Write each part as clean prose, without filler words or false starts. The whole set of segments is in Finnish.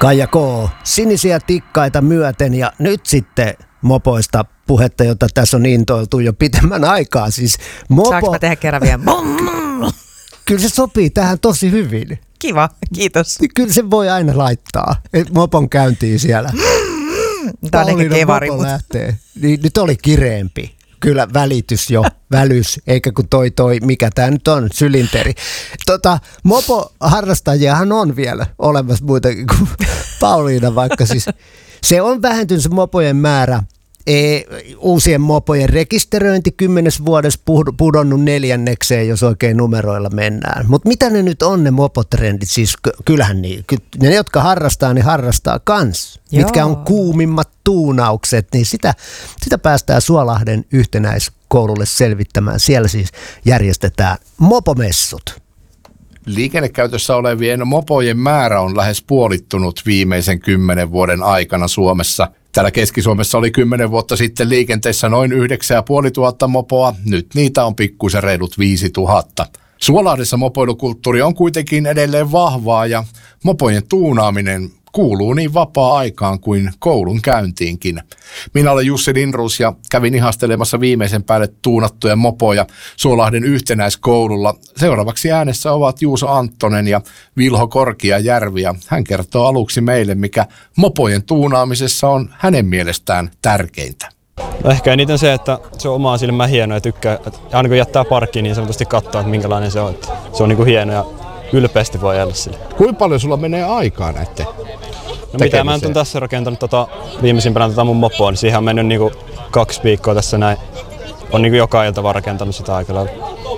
Kaija K. Sinisiä tikkaita myöten ja nyt sitten mopoista puhetta, jota tässä on intoiltu jo pitemmän aikaa. Siis Saanko mä tehdä kerran vielä? Kyllä se sopii tähän tosi hyvin. Kiva, kiitos. Kyllä se voi aina laittaa. Mopon käyntiin siellä. Tämä on ehkä kevari. Mopo lähtee. Niin, nyt oli kireempi. Kyllä välitys jo, välys, eikä kun toi, mikä tämä nyt on, sylinteri. Mopo-harrastajiahan on vielä olemassa muitakin kuin Pauliina, vaikka siis se on vähentynyt se mopojen määrä. Uusien mopojen rekisteröinti 10 vuodessa pudonnut 4, jos oikein numeroilla mennään. Mutta mitä ne nyt on ne mopotrendit? Siis kyllähän ne, jotka harrastaa, niin harrastaa kans. Joo. Mitkä on kuumimmat tuunaukset, niin sitä päästään Suolahden yhtenäiskoululle selvittämään. Siellä siis järjestetään mopomessut. Liikennekäytössä olevien mopojen määrä on lähes puolittunut viimeisen 10 vuoden aikana Suomessa. Täällä Keski-Suomessa oli 10 vuotta sitten liikenteessä noin 9500 mopoa, nyt niitä on pikkuisen reilut 5000. Suolahdessa mopoilukulttuuri on kuitenkin edelleen vahvaa ja mopojen tuunaaminen kuuluu niin vapaa-aikaan kuin koulun käyntiinkin. Minä olen Jussi Lindroos ja kävin ihastelemassa viimeisen päälle tuunattuja mopoja Suolahden yhtenäiskoululla. Seuraavaksi äänessä ovat Juuso Anttonen ja Vilho Korkiajärvi ja hän kertoo aluksi meille, mikä mopojen tuunaamisessa on hänen mielestään tärkeintä. No ehkä eniten se, että se on omaa silmää hieno ja tykkää, aina kun jättää parkkiin niin sanotusti katsoa, että minkälainen se on. Että se on niin kuin hieno ja ylpeästi voi jäädä sille. Kuinka paljon sulla menee aikaa näette? No mitä mä nyt on tässä rakentanut viimeisimpänä mun mopoa, niin siihen on mennyt niinku 2 viikkoa tässä näin. On niinku joka ilta vaan rakentanut sitä aikalailla.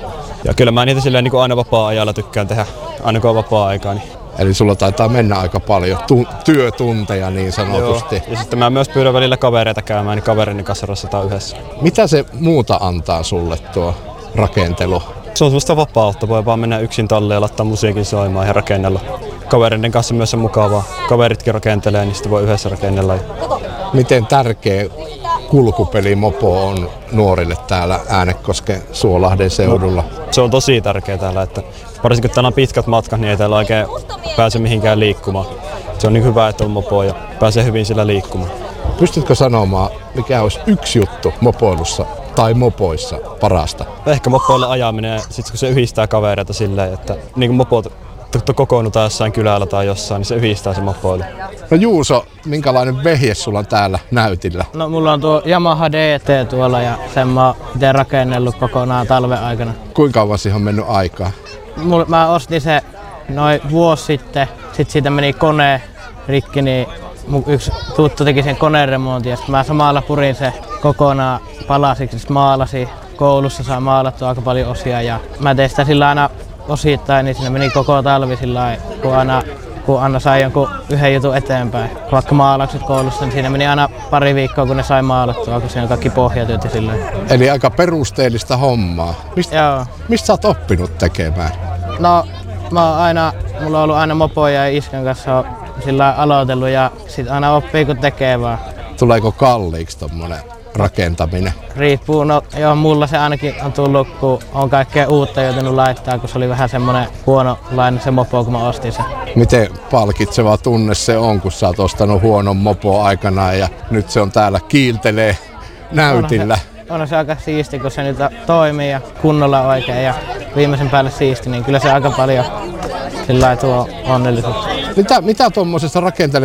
Ja kyllä mä niitä silleen niinku aina vapaa-ajalla tykkään tehdä, aina kun on vapaa-aikaa. Niin. Eli sulla taitaa mennä aika paljon työtunteja niin sanotusti. Joo. Ja sitten mä myös pyydän välillä kavereita käymään, niin kaverini kanssa rassataan yhdessä. Mitä se muuta antaa sulle tuo rakentelu? Se on semmoista vapautta, voi vaan mennä yksin talleen ja laittaa musiikin soimaan ja rakennella. Kavereiden kanssa myös on mukavaa. Kaveritkin rakentelee, niin sitten voi yhdessä rakennella. Miten tärkeä kulkupeli mopo on nuorille täällä Äänekosken Suolahden seudulla? No, se on tosi tärkeä täällä, että varsinkin kun täällä on pitkät matkat, niin ei täällä oikein pääse mihinkään liikkumaan. Se on niin hyvä, että on mopo ja pääsee hyvin sillä liikkumaan. Pystytkö sanomaan, mikä olisi yksi juttu mopoilussa tai mopoissa parasta? Ehkä mopoille ajaminen ja sitten kun se yhdistää kavereita silleen, että niin kuin mopot kokoonnutaan jossain kylällä tai jossain, niin se yhdistää se mopoilu. No Juuso, minkälainen vehje sulla on täällä näytillä? No mulla on tuo Yamaha DT tuolla ja sen mä oon itse rakennellut kokonaan talven aikana. Kuinka kauan siihen on mennyt aikaa? Mä ostin se noin vuosi sitten, sit siitä meni kone rikki, niin mun yksi tuttu teki sen koneen remontin ja sit mä samalla purin se kokonaan palasiksi, sit maalasin. Koulussa saa maalattua aika paljon osia ja mä tein sitä sillä aina osittain, niin siinä meni koko talvi sillä kun aina sai jonkun yhden jutun eteenpäin. Vaikka maalaukset koulussa, niin siinä meni aina pari viikkoa, kun ne sai maalattua, kun siinä on kaikki pohjatyöt ja silleen. Eli aika perusteellista hommaa. Mistä sä oot oppinut tekemään? No, mulla on ollut aina mopoja ja iskän kanssa sillä aloitellut ja sit aina oppii kun tekee vaan. Tuleeko kalliiksi tommonen rakentaminen? Riippuu, no joo, mulla se ainakin on tullut, kun on kaikkea uutta joutunut laittaa, kun se oli vähän semmonen huonolainen se mopo, kun mä ostin sen. Miten palkitseva tunne se on, kun sä oot ostanut huonon mopo aikanaan ja nyt se on täällä kiiltelee näytillä? On se aika siisti, kun se nyt toimii ja kunnolla oikein ja viimeisen päälle siisti, niin kyllä se aika paljon sillä tuo onnellisuutta. Mitä tuommoisessa rakentelemisessa